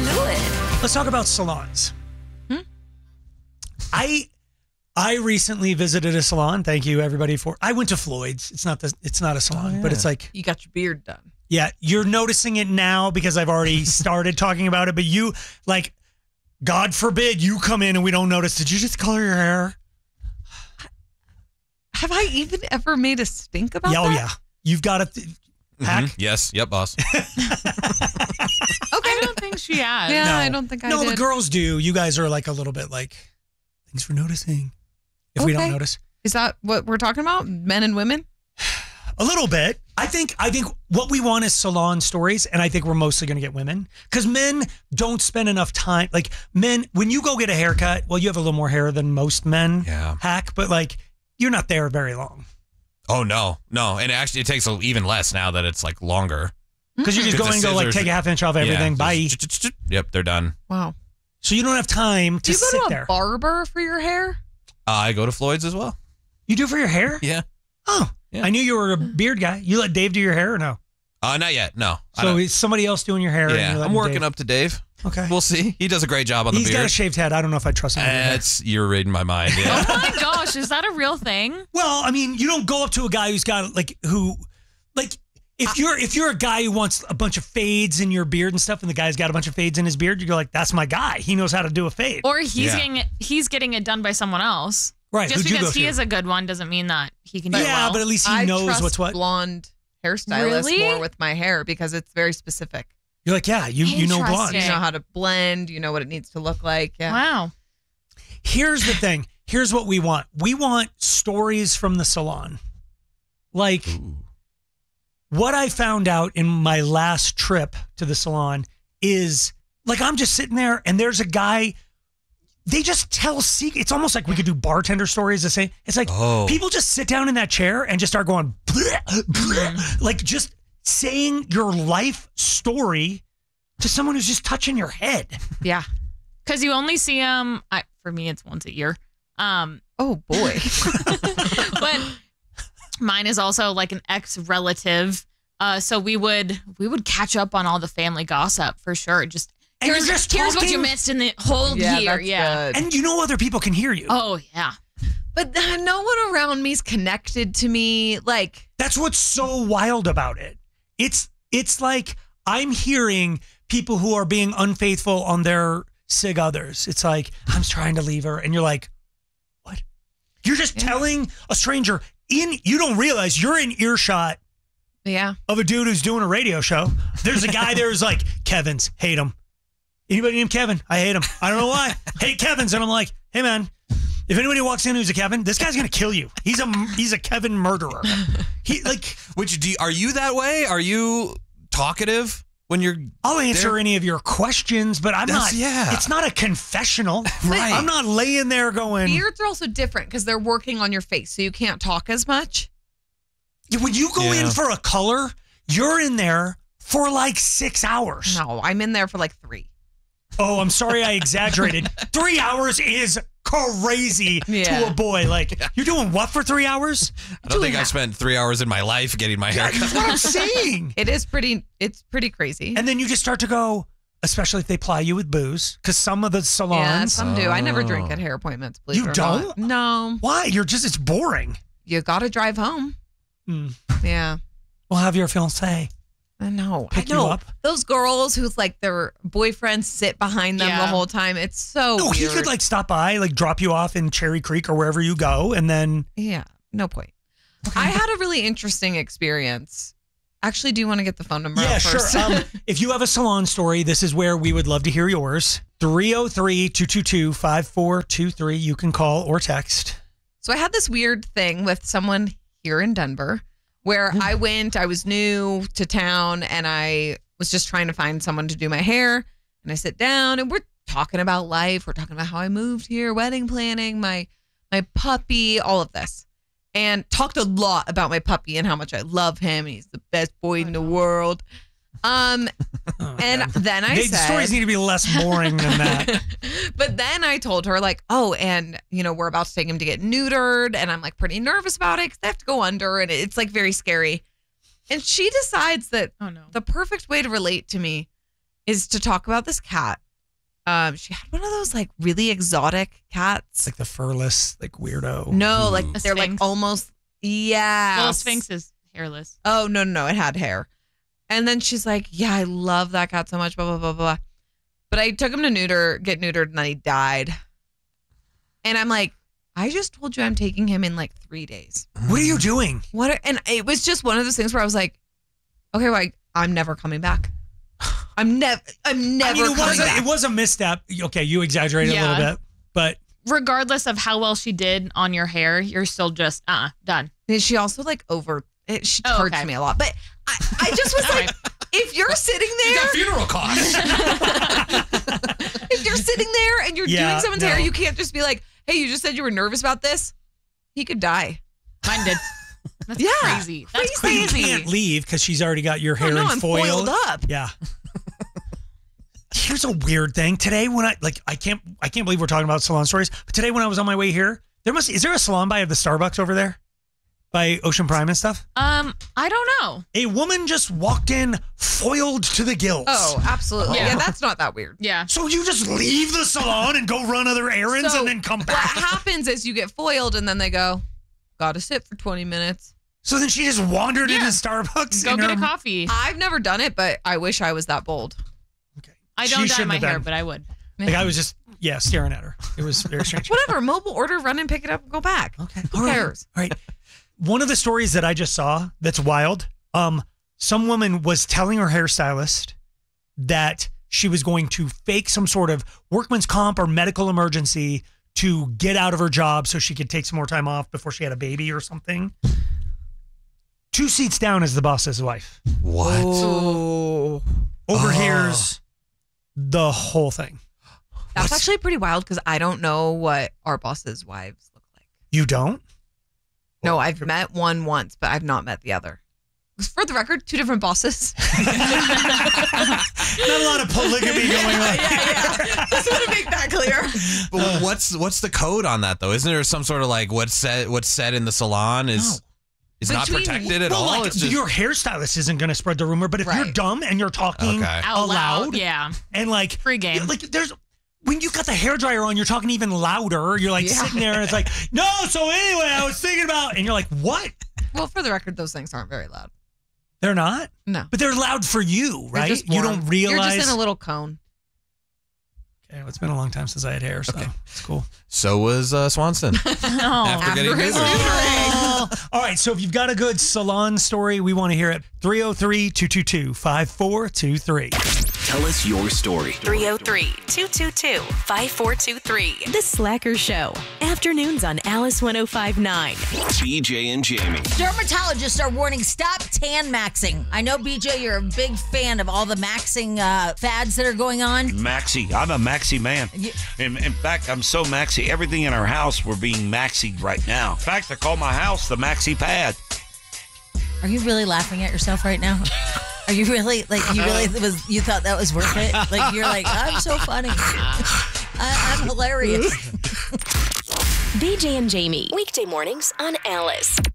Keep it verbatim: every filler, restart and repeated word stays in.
into it. Let's talk about salons. Hmm? I I recently visited a salon. Thank you, everybody, for. I went to Floyd's. It's not the. It's not a salon, Oh, yeah. but it's like. You got your beard done. Yeah, you're noticing it now because I've already started talking about it. But you, like, God forbid you come in and we don't notice. Did you just color your hair? Have I even ever made a stink about Yeah, oh that? yeah. You've got to. Th- Hack? Mhm. Yes. Yep, boss. Okay. I don't think she has. Yeah, No. I don't think I no, did. the girls do. You guys are like a little bit like, thanks for noticing. If we don't Okay. notice. Is that what we're talking about? Men and women? A little bit. I think I think what we want is salon stories, and I think we're mostly going to get women because men don't spend enough time. Like men, when you go get a haircut, well, you have a little more hair than most men. Yeah. Hack, but like you're not there very long Oh no, no, and actually it takes a, even less now that it's like longer. because you just go Because in the and go like scissors- take a half inch off everything. Yeah, Bye. just- Yep, they're done. Wow. So you don't have time to Do you go sit to a there. barber for your hair? Uh, I go to Floyd's as well. You do for your hair? Yeah. Oh, Yeah. I knew you were a beard guy. You let Dave do your hair or no? Uh, not yet. No. I So don't- it's somebody else doing your hair. and yeah, you're I'm letting working Dave- up to Dave. Okay. We'll see. He does a great job on He's the got a beard. shaved head. I don't know if I trust him. with your hair. That's you're reading my mind. Yeah. Oh my gosh, is that a real thing? Well, I mean, you don't go up to a guy who's got like who, like if you're if you're a guy who wants a bunch of fades in your beard and stuff, and the guy's got a bunch of fades in his beard, you go like, that's my guy. He knows how to do a fade. Or he's Yeah. getting it, he's getting it done by someone else. Right. Just who'd you because go he to? is a good one doesn't mean that he can do it Yeah, well. but at least he I knows trust what's what. blonde hairstylists Really? more with my hair because it's very specific. You're like, yeah, you you know blonde. Interesting. You know how to blend. You know what it needs to look like. Yeah. Wow. Here's the thing. Here's what we want. We want stories from the salon. Like what I found out in my last trip to the salon is like I'm just sitting there and there's a guy. They just tell secrets. It's almost like we could do bartender stories the same. It's like Oh. people just sit down in that chair and just start going bleh, bleh, like just saying your life story to someone who's just touching your head. Yeah. Because you only see him, I, for me, it's once a year. Um, Oh boy. but mine is also like an ex-relative. Uh, so we would we would catch up on all the family gossip for sure. Just And here's, you're just here's what you talking- missed in the whole yeah, year. that's Yeah. good. And you know other people can hear you. Oh yeah. But uh, no one around me's connected to me. Like, That's what's so wild about it. It's it's like I'm hearing people who are being unfaithful on their sig others. It's like I'm trying to leave her, and you're like, what? You're just telling a stranger in. You don't realize you're in earshot yeah. of a dude who's doing a radio show. There's a guy there who's like, Kevin's, hate him. Anybody named Kevin? I hate him. I don't know why. Hate Kevin's, and I'm like, hey man. If anybody walks in who's a Kevin, this guy's gonna kill you. He's a he's a Kevin murderer. He like Which do you, are you that way? Are you talkative when you're I'll answer there? any of your questions, but I'm That's- not. yeah. It's not a confessional. Right. I'm not laying there going. Beards are also different because they're working on your face, so you can't talk as much. When you go in Yeah. for a color, you're in there for like six hours. No, I'm in there for like three. Oh, I'm sorry, I exaggerated. Three hours is crazy to Yeah. a boy. Like you're doing what for three hours? I don't think I spent three hours in my life getting my hair That's cut. what I'm saying. It is pretty. It's pretty crazy. And then you just start to go, especially if they ply you with booze, because some of the yeah, salons. some do. I never drink Oh. at hair appointments. Believe You it or don't? not. No, Why? You're just. It's boring. you got to drive home. Hmm. Yeah. Well, have your fiance. I know. Pick I you know. up? Those girls who's like their boyfriends sit behind them Yeah. the whole time. It's so No, he weird. could like stop by, like drop you off in Cherry Creek or wherever you go, and then Yeah, no point. I had a really interesting experience. Actually, do you want to get the phone number yeah, out first? sure. Um, if you have a salon story, this is where we would love to hear yours. three oh three, two two two, five four two three. You can call or text. So I had this weird thing with someone here in Denver where I went, I was new to town and I was just trying to find someone to do my hair. And I sit down and we're talking about life. We're talking about how I moved here, wedding planning, my my puppy, all of this. And talked a lot about my puppy and how much I love him. And he's the best boy in the world. Um, Oh, and God. then I They- said, stories need to be less boring than that. but then I told her like, oh, and you know, we're about to take him to get neutered, and I'm like pretty nervous about it because they have to go under, and it's like very scary. And she decides that Oh no. the perfect way to relate to me is to talk about this cat. Um, she had one of those like really exotic cats. It's like the furless, like weirdo. No, like A they're like sphinx. almost yeah. Well, a sphinx is hairless. Oh no, no, no, it had hair. And then she's like, "Yeah, I love that cat so much." Blah blah blah blah. But I took him to neuter, get neutered, and then he died. And I'm like, I just told you I'm taking him in like three days. What are you doing? What? Are, and it was just one of those things where I was like, okay, well, I, I'm never coming back. I'm never. I'm never I mean, it coming was a, back. it was a misstep. Okay, you exaggerated Yeah. a little bit, but Regardless of how well she did on your hair, you're still just uh done. And she also like over. It, she Oh, charged okay. me a lot, but I, I just was All like, right. if you're sitting You got there, funeral costs. if you're sitting there and you're Yeah, doing someone's no. hair, you can't just be like, "Hey, you just said you were nervous about this." He could die. Mine did. That's Yeah. crazy. That's but you crazy. can't leave because she's already got your hair Oh, no, in I'm foil. foiled up. Yeah. Here's a weird thing. Today, when I like, I can't, I can't believe we're talking about salon stories. But today, when I was on my way here, there must is there a salon by the Starbucks over there, by Ocean Prime and stuff? Um, I don't know. A woman just walked in, foiled to the gills. Oh, absolutely. Yeah. Yeah, that's not that weird. Yeah. So you just leave the salon and go run other errands So and then come What back. happens is you get foiled and then they go, "Gotta sit for twenty minutes." So then she just wandered Yeah. into Starbucks. Go in get her- a coffee. I've never done it, but I wish I was that bold. Okay. I She don't dye shouldn't my have hair, been. but I would. Like I was just yeah staring at her. It was very strange. Whatever, mobile order, run and pick it up and go back. Okay. Who All right. cares? All right. One of the stories that I just saw that's wild. Um, some woman was telling her hairstylist that she was going to fake some sort of workman's comp or medical emergency to get out of her job so she could take some more time off before she had a baby or something. Two seats down is the boss's wife. What? Oh. Overhears the whole thing. That's What's- actually pretty wild because I don't know what our boss's wives look like. You don't? No, I've met one once, but I've not met the other. For the record, two different bosses. Not a lot of polygamy going on. Just want to make that clear. But what's what's the code on that though? Isn't there some sort of like what's said what's said in the salon is is not Between- protected at Well, all? like, It's just your hairstylist isn't going to spread the rumor, but if you're Right. dumb and you're talking Okay. Out loud. aloud Yeah. and like Free game. like there's when you got the hairdryer on, you're talking even louder. You're like Yeah. sitting there and it's like, no, so anyway, I was thinking about, and you're like, what? Well, for the record, those things aren't very loud. They're not? No. But they're loud for you, They're right? just You warm. don't realize. You're just in a little cone. Okay, well, it's been a long time since I had hair, so it's cool. so was uh, Swanson Oh. after getting his neutered. Oh. All right, so if you've got a good salon story, we want to hear it. three oh three, two two two, five four two three. Tell us your story. three oh three, two two two, five four two three. The Slacker Show. Afternoons on Alice one oh five point nine. B J and Jamie. Dermatologists are warning stop tan maxing. I know, B J, you're a big fan of all the maxing uh, fads that are going on. Maxi. I'm a Maxi man. In, in fact, I'm so Maxi. Everything in our house, we're being Maxi right now. In fact, I call my house the Maxi Pad. Are you really laughing at yourself right now? Are you really like you really was you thought that was worth it? Like you're like I'm so funny. I, I'm hilarious. B J and Jamie. Weekday mornings on Alice.